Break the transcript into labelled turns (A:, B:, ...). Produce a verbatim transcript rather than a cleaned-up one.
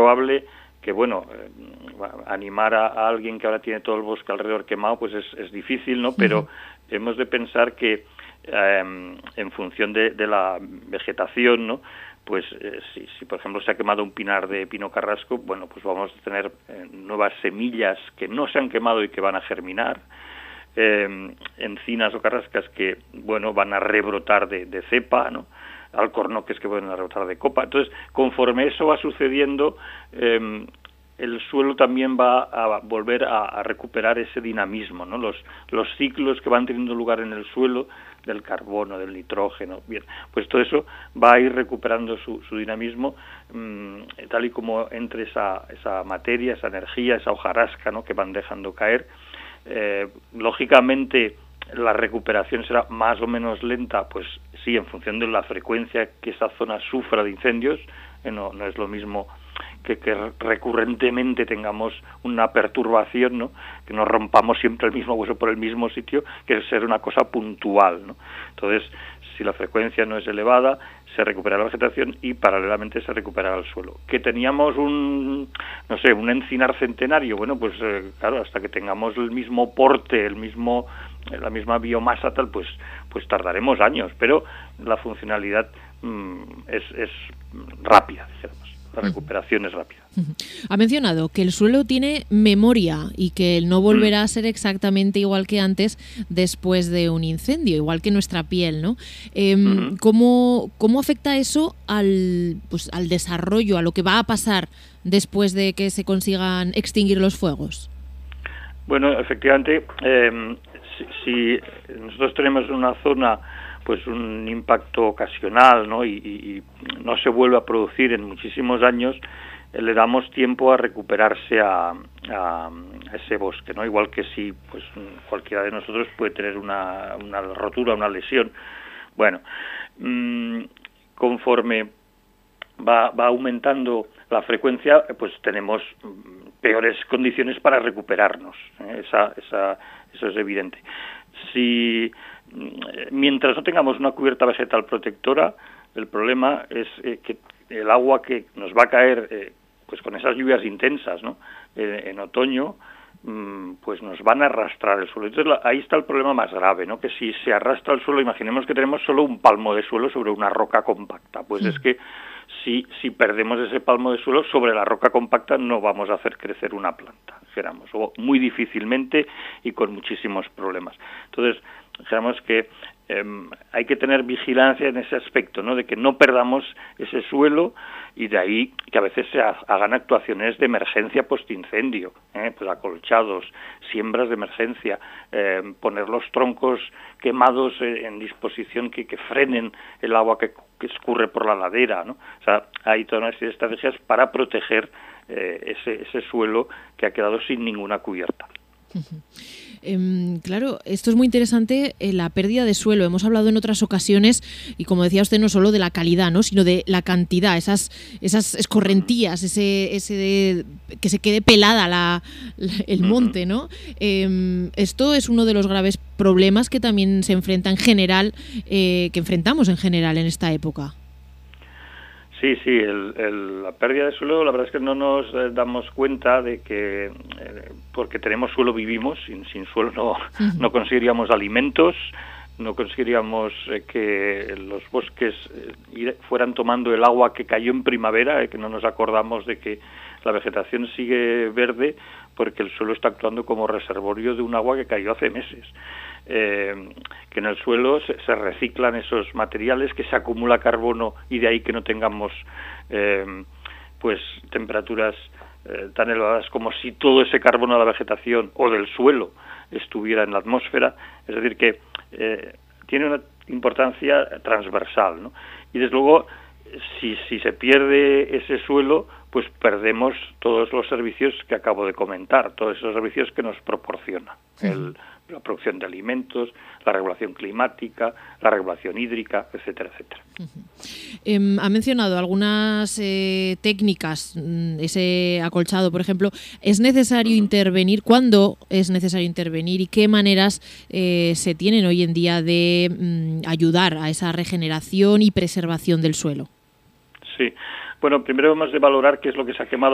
A: probable que, bueno, eh, animar a, a alguien que ahora tiene todo el bosque alrededor quemado, pues es, es difícil, ¿no? Pero uh-huh. hemos de pensar que eh, en función de, de la vegetación, ¿no? Pues eh, si, si, por ejemplo, se ha quemado un pinar de pino carrasco, bueno, pues vamos a tener eh, nuevas semillas que no se han quemado y que van a germinar, eh, encinas o carrascas que, bueno, van a rebrotar de, de cepa, ¿no? Alcornoques que pueden rebrotar de copa. Entonces, conforme eso va sucediendo, eh, el suelo también va a volver a, a recuperar ese dinamismo, ¿no? Los, los ciclos que van teniendo lugar en el suelo, del carbono, del nitrógeno, bien, pues todo eso va a ir recuperando su, su dinamismo, mmm, tal y como entre esa, esa materia, esa energía, esa hojarasca, ¿no? Que van dejando caer. Eh, lógicamente, la recuperación será más o menos lenta, pues sí, en función de la frecuencia que esa zona sufra de incendios. Eh, no, no es lo mismo que, que recurrentemente tengamos una perturbación, ¿no? Que nos rompamos siempre el mismo hueso por el mismo sitio, que ser una cosa puntual, ¿no? Entonces, si la frecuencia no es elevada, se recupera la vegetación y paralelamente se recupera el suelo. Que teníamos un, no sé, un encinar centenario, bueno, pues eh, claro, hasta que tengamos el mismo porte, el mismo, la misma biomasa tal, pues, pues tardaremos años, pero la funcionalidad mmm, es, es rápida, dijéramos. La recuperación es rápida.
B: Ha mencionado que el suelo tiene memoria y que no volverá a ser exactamente igual que antes después de un incendio, igual que nuestra piel, ¿no? Eh, uh-huh. ¿cómo, ¿Cómo afecta eso al, pues, al desarrollo, a lo que va a pasar después de que se consigan extinguir los fuegos?
A: Bueno, efectivamente, eh, si, si nosotros tenemos una zona pues un impacto ocasional, ¿no? Y, y, y no se vuelve a producir en muchísimos años, eh, le damos tiempo a recuperarse a, a, a ese bosque, ¿no? Igual que si pues cualquiera de nosotros puede tener una, una rotura, una lesión. Bueno, mmm, conforme va, va aumentando la frecuencia, pues tenemos peores condiciones para recuperarnos, ¿eh? Esa, esa, eso es evidente. Si mientras no tengamos una cubierta vegetal protectora, el problema es eh, que el agua que nos va a caer eh, pues con esas lluvias intensas, ¿no? Eh, en otoño, mmm, pues nos van a arrastrar el suelo. Entonces la, ahí está el problema más grave, ¿no? Que si se arrastra el suelo, imaginemos que tenemos solo un palmo de suelo sobre una roca compacta, pues sí. es que si, si perdemos ese palmo de suelo sobre la roca compacta no vamos a hacer crecer una planta, dijéramos, o muy difícilmente y con muchísimos problemas. Entonces, dijéramos que eh, hay que tener vigilancia en ese aspecto, ¿no? De que no perdamos ese suelo y de ahí que a veces se ha, hagan actuaciones de emergencia postincendio, ¿eh? Pues acolchados, siembras de emergencia, eh, poner los troncos quemados eh, en disposición que, que frenen el agua que, que escurre por la ladera, ¿no? O sea, hay toda una serie de estrategias para proteger eh, ese, ese suelo que ha quedado sin ninguna cubierta.
B: Uh-huh. Eh, claro, esto es muy interesante, eh, la pérdida de suelo. Hemos hablado en otras ocasiones, y como decía usted, no solo de la calidad, ¿no? Sino de la cantidad, esas esas escorrentías, ese ese de, que se quede pelada la, la, el monte, ¿no? Eh, esto es uno de los graves problemas que también se enfrenta en general, eh, que enfrentamos en general en esta época.
A: Sí, sí, el, el, la pérdida de suelo, la verdad es que no nos eh, damos cuenta de que eh, porque tenemos suelo vivimos, sin, sin suelo no, uh-huh. no conseguiríamos alimentos, no conseguiríamos eh, que los bosques eh, fueran tomando el agua que cayó en primavera, eh, que no nos acordamos de que la vegetación sigue verde porque el suelo está actuando como reservorio de un agua que cayó hace meses. Eh, que en el suelo se, se reciclan esos materiales, que se acumula carbono y de ahí que no tengamos eh, pues temperaturas eh, tan elevadas como si todo ese carbono de la vegetación o del suelo estuviera en la atmósfera. Es decir, que eh, tiene una importancia transversal, ¿no? Y desde luego, si, si se pierde ese suelo, pues perdemos todos los servicios que acabo de comentar, todos esos servicios que nos proporciona sí. el la producción de alimentos, la regulación climática, la regulación hídrica, etcétera, etcétera.
B: Uh-huh. Eh, ha mencionado algunas eh, técnicas, ese acolchado, por ejemplo. ¿Es necesario uh-huh. intervenir? ¿Cuándo es necesario intervenir? ¿Y qué maneras eh, se tienen hoy en día de mm, ayudar a esa regeneración y preservación del suelo?
A: Sí. Bueno, primero hemos de valorar qué es lo que se ha quemado